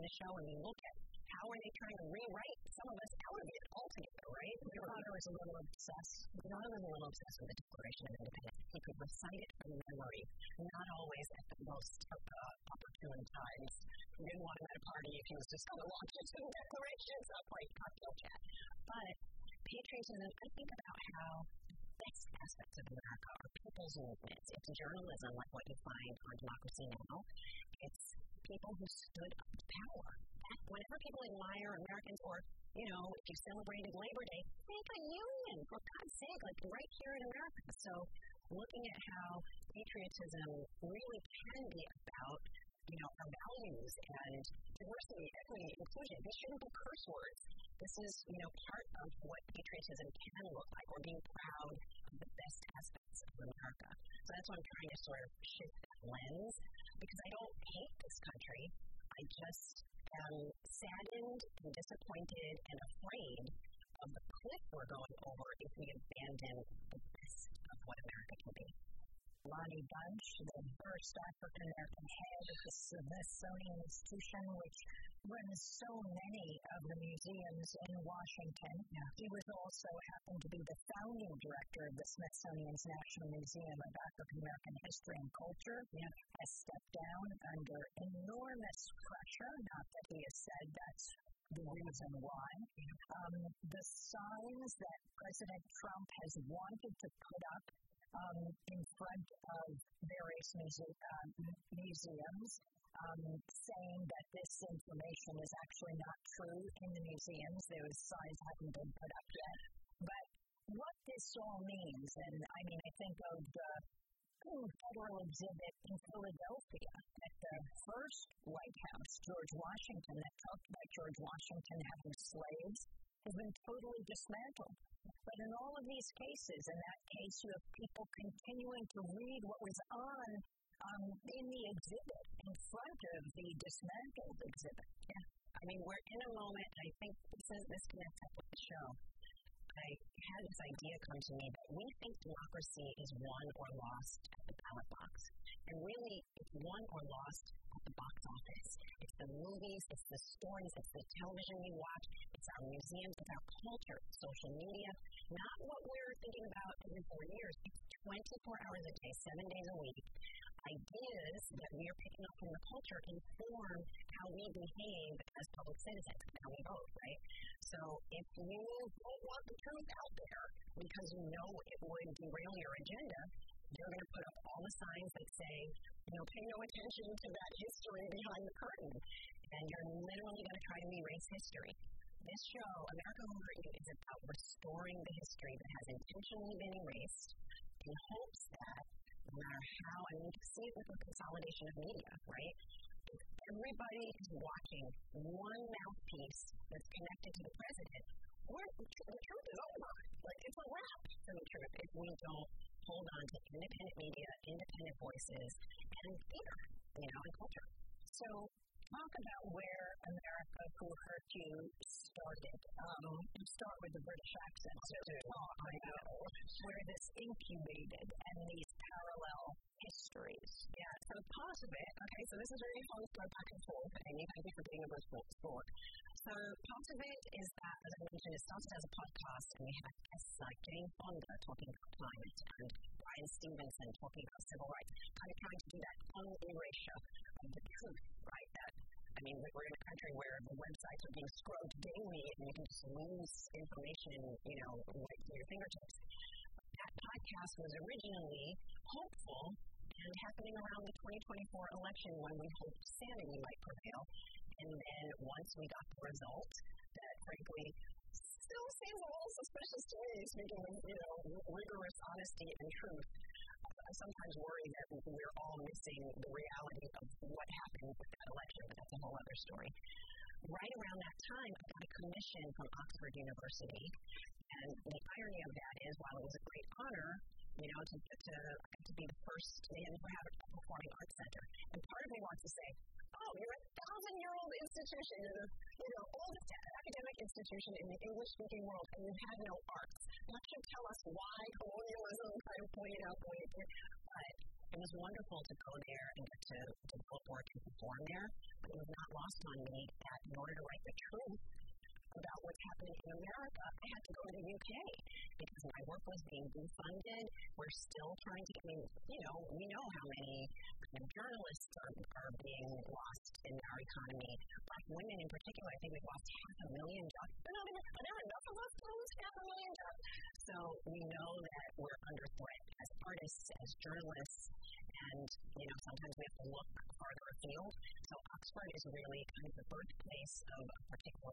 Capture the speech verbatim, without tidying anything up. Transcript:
the show and we look at how are they trying to rewrite some of us out of it altogether, right? Connor was a little obsessed. Connor was a little obsessed with the Declaration of Independence. He could recite it from memory, not always at the most uh, opportune times. He didn't want him at a party if he was just going to launch into the Declaration, so like cocktail chat. But patriotism, I think about how best aspects of America are people's movements. It's journalism like what you find on Democracy Now! It's people who stood up to power. Whenever people admire Americans or, you know, if you celebrated Labor Day, make a union, for God's sake, like right here in America. So looking at how patriotism really can be about, you know, our values and diversity, equity, inclusion. These shouldn't be curse words. This is, you know, part of what patriotism can look like, or being proud of the best aspects of America. So that's why I'm trying to sort of shift that lens, because I don't hate this country. I just am saddened and disappointed and afraid of the cliff we're going over if we abandon the best of what America can be. Lonnie Bunch, the first African-American head of the Smithsonian Institution, which runs so many of the museums in Washington. Yeah. He was also happened to be the founding director of the Smithsonian's National Museum of African-American History and Culture. Yeah. Has stepped down under enormous pressure, not that he has said that's the reason why. Um, the signs that President Trump has wanted to put up Um, in front of various muse- uh, museums, um, saying that this information is actually not true in the museums. Those signs haven't been put up yet. But what this all means, and I mean, I think of the federal exhibit in Philadelphia at the first White House, George Washington, that talked about George Washington having slaves, has been totally dismantled. But in all of these cases, in that case, you have people continuing to read what was on um, in the exhibit, in front of the dismantled exhibit. Yeah. I mean, we're in a moment, I think this, is, this connects up with the show. I had this idea come to me that we think democracy is won or lost at the ballot box. And really, it's won or lost at the box office. It's the movies, it's the stories, it's the television we watch, it's our museums, it's our culture, social media. Not what we're thinking about every four years. It's twenty-four hours a day, seven days a week. Ideas that we are picking up from the culture inform how we behave as public citizens, how we vote, right? So if you don't want the truth out there because you know it would derail your agenda, you're going to put up all the signs that say, you know, pay no attention to that history behind the curtain. And you're literally going to try to erase history. This show, America Who Hurt You, is about restoring the history that has intentionally been erased in hopes that no matter how, I mean, you can see it with the consolidation of media, right? If everybody is watching one mouthpiece that's connected to the president, we're, the truth is over. Like, it's a wrap for the truth if we don't hold on to independent media, independent voices, and theater, you know, and culture. So, talk about where America Who Hurt You started. Um, you start with the British accent, so oh, I know where this incubated and these parallel histories. Yeah, so parts of it, okay, so this is really fun to go back and forth, and thank you for being a good sport. So part of it is that, as I mentioned, it started as a podcast, and we had guests like Jane Fonda talking about climate, and Brian Stevenson talking about civil rights, kind of trying to do that fun erasure of the truth, right? That, I mean, we're in a country where the websites are being scrubbed daily, and you can just lose information, you know, right to your fingertips. That podcast was originally hopeful and happening around the twenty twenty-four election when we hoped sanity might prevail. And then once we got the result, that frankly still seems a little suspicious to me, speaking of, you know, rigorous honesty and truth. I sometimes worry that we're all missing the reality of what happened with that election, but that's a whole other story. Right around that time, I got a commission from Oxford University, and the irony of that is, while it was a great honor, you know, to to, to be the first to have a performing arts center, and part of me wants to say, oh, you're a thousand-year-old institution, you know, oldest academic institution in the English-speaking world, and you have no arts. That should tell us why colonialism kind of played out the way it did. But it was wonderful to go there and get to, to book work and perform there, but it was not lost on me that in order to write the truth about what's happening in America, I had to go to the U K because my work was being defunded. We're still trying to, I mean, you know, we know how many kind of journalists are, are being lost in our economy. Black women in particular, I think we've lost half a million jobs. But not even, are there enough of us to lose half a million jobs? So we know that we're under threat as artists, as journalists, and, you know, sometimes we have to look farther afield. So Oxford is really kind of the birthplace of a particular